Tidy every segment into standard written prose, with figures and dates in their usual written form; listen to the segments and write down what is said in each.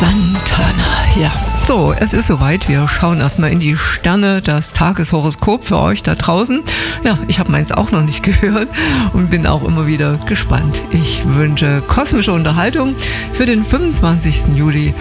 Santana, ja. So, es ist soweit. Wir schauen erstmal in die Sterne, das Tageshoroskop für euch da draußen. Ja, ich habe meins auch noch nicht gehört und bin auch immer wieder gespannt. Ich wünsche kosmische Unterhaltung für den 25. Juli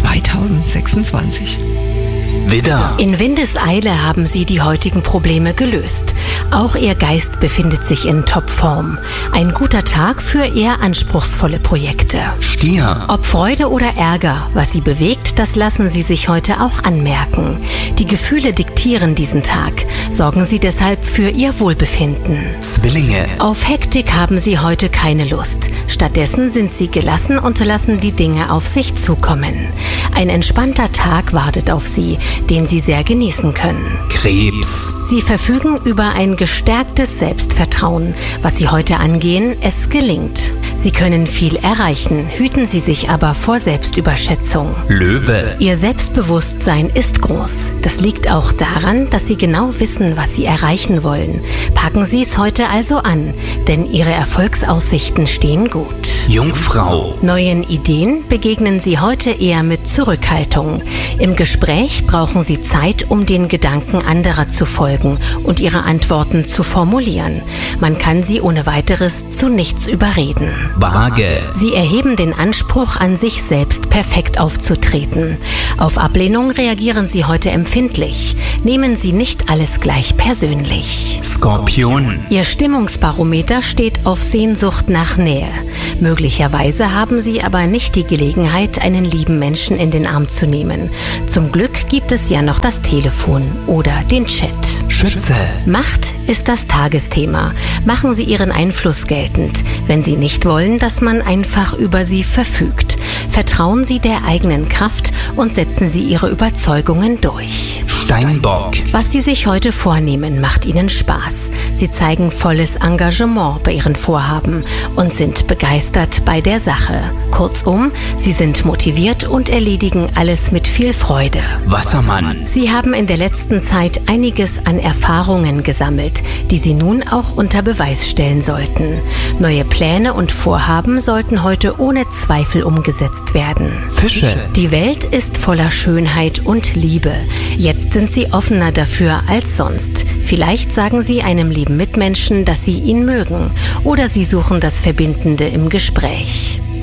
2026. Widder. In Windeseile haben Sie die heutigen Probleme gelöst. Auch Ihr Geist befindet sich in Topform. Ein guter Tag für eher anspruchsvolle Projekte. Stier. Ob Freude oder Ärger, was Sie bewegt, das lassen Sie sich heute auch anmerken. Die Gefühle diktieren diesen Tag. Sorgen Sie deshalb für Ihr Wohlbefinden. Zwillinge. Auf Hektik haben Sie heute keine Lust. Stattdessen sind Sie gelassen und lassen die Dinge auf sich zukommen. Ein entspannter Tag wartet auf Sie, den Sie sehr genießen können. Krebs. Sie verfügen über ein gestärktes Selbstvertrauen. Was Sie heute angehen, es gelingt. Sie können viel erreichen, hüten Sie sich aber vor Selbstüberschätzung. Löwe. Ihr Selbstbewusstsein ist groß. Das liegt auch daran, dass Sie genau wissen, was Sie erreichen wollen. Packen Sie es heute also an, denn Ihre Erfolgsaussichten stehen gut. Jungfrau. Neuen Ideen begegnen Sie heute eher mit Zurückhaltung. Im Gespräch brauchen Sie Zeit, um den Gedanken anderer zu folgen und ihre Antworten zu formulieren. Man kann Sie ohne weiteres zu nichts überreden. Waage. Sie erheben den Anspruch an sich selbst, perfekt aufzutreten. Auf Ablehnung reagieren Sie heute empfindlich. Nehmen Sie nicht alles gleich persönlich. Skorpion. Ihr Stimmungsbarometer steht auf Sehnsucht nach Nähe. Möglicherweise haben Sie aber nicht die Gelegenheit, einen lieben Menschen in den Arm zu nehmen. Zum Glück gibt es ja noch das Telefon oder den Chat. Schütze. Macht ist das Tagesthema. Machen Sie Ihren Einfluss geltend, wenn Sie nicht wollen, dass man einfach über Sie verfügt. Vertrauen Sie der eigenen Kraft und setzen Sie Ihre Überzeugungen durch. Steinbock. Was Sie sich heute vornehmen, macht Ihnen Spaß. Sie zeigen volles Engagement bei Ihren Vorhaben und sind begeistert bei der Sache. Kurzum, Sie sind motiviert und erledigen alles mit viel Freude. Wassermann. Sie haben in der letzten Zeit einiges an Erfahrungen gesammelt, die Sie nun auch unter Beweis stellen sollten. Neue Pläne und Vorhaben sollten heute ohne Zweifel umgesetzt werden. Fische. Die Welt ist voller Schönheit und Liebe. Jetzt sind Sie offener dafür als sonst. Vielleicht sagen Sie einem lieben Mitmenschen, dass Sie ihn mögen, oder Sie suchen das Verbindende im Gespräch.